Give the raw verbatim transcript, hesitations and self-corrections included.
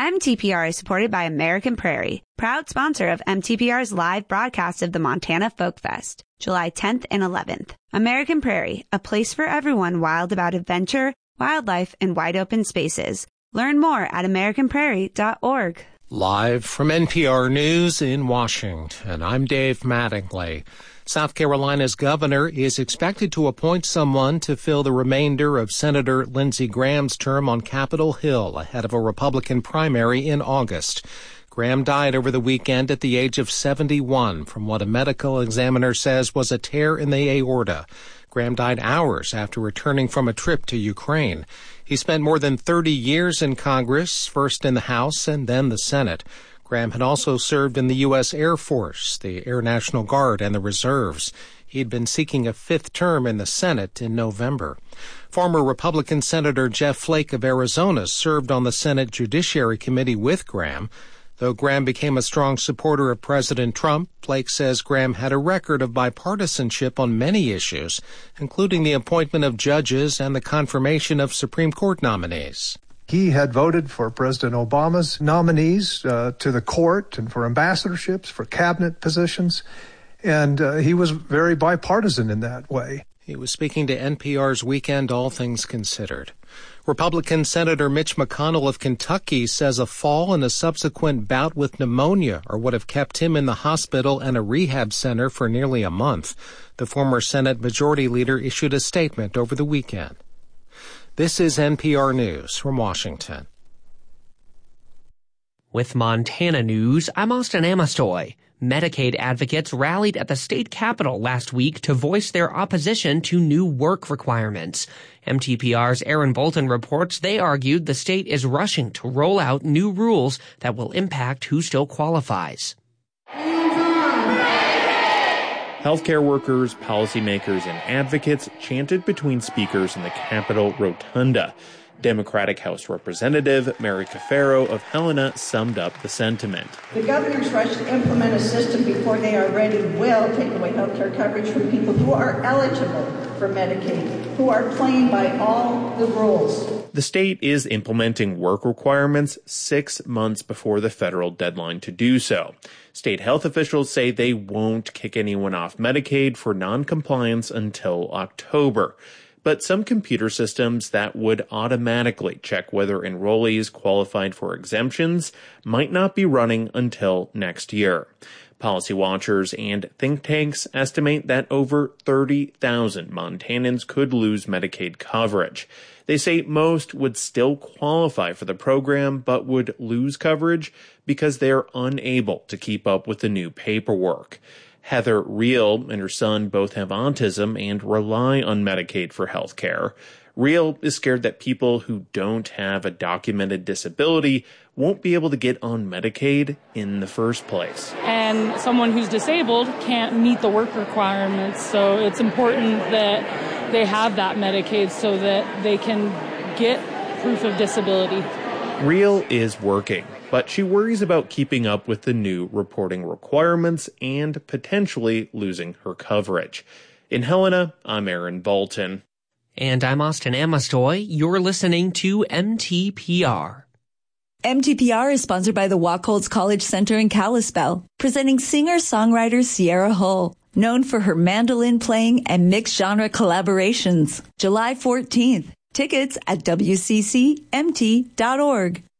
M T P R is supported by American Prairie, proud sponsor of M T P R's live broadcast of the Montana Folk Fest, July tenth and eleventh. American Prairie, a place for everyone wild about adventure, wildlife, and wide open spaces. Learn more at american prairie dot org. Live from N P R News in Washington, I'm Dave Mattingly. South Carolina's governor is expected to appoint someone to fill the remainder of Senator Lindsey Graham's term on Capitol Hill ahead of a Republican primary in August. Graham died over the weekend at the age of seventy-one from what a medical examiner says was a tear in the aorta. Graham died hours after returning from a trip to Ukraine. He spent more than thirty years in Congress, first in the House and then the Senate. Graham had also served in the U S Air Force, the Air National Guard, and the reserves. He'd been seeking a fifth term in the Senate in November. Former Republican Senator Jeff Flake of Arizona served on the Senate Judiciary Committee with Graham. Though Graham became a strong supporter of President Trump, Flake says Graham had a record of bipartisanship on many issues, including the appointment of judges and the confirmation of Supreme Court nominees. He had voted for President Obama's nominees uh, to the court and for ambassadorships, for cabinet positions, and uh, he was very bipartisan in that way. He was speaking to N P R's Weekend All Things Considered. Republican Senator Mitch McConnell of Kentucky says a fall and a subsequent bout with pneumonia are what have kept him in the hospital and a rehab center for nearly a month. The former Senate Majority Leader issued a statement over the weekend. This is N P R News from Washington. With Montana News, I'm Austin Amastoy. Medicaid advocates rallied at the state capitol last week to voice their opposition to new work requirements. M T P R's Aaron Bolton reports they argued the state is rushing to roll out new rules that will impact who still qualifies. Healthcare workers, policymakers, and advocates chanted between speakers in the Capitol Rotunda. Democratic House Representative Mary Cafaro of Helena summed up the sentiment. The governor's rush to implement a system before they are ready will take away health care coverage from people who are eligible for Medicaid, who are playing by all the rules. The state is implementing work requirements six months before the federal deadline to do so. State health officials say they won't kick anyone off Medicaid for noncompliance until October. But some computer systems that would automatically check whether enrollees qualified for exemptions might not be running until next year. Policy watchers and think tanks estimate that over thirty thousand Montanans could lose Medicaid coverage. They say most would still qualify for the program but would lose coverage because they are unable to keep up with the new paperwork. Heather Reel and her son both have autism and rely on Medicaid for health care. Reel is scared that people who don't have a documented disability won't be able to get on Medicaid in the first place. And someone who's disabled can't meet the work requirements, so it's important that they have that Medicaid so that they can get proof of disability. Reel is working, but she worries about keeping up with the new reporting requirements and potentially losing her coverage. In Helena, I'm Aaron Bolton. And I'm Austin Amastoy. You're listening to M T P R. M T P R is sponsored by the Wacholz College Center in Kalispell, presenting singer-songwriter Sierra Hull, known for her mandolin playing and mixed-genre collaborations. July fourteenth. Tickets at w c c m t dot org.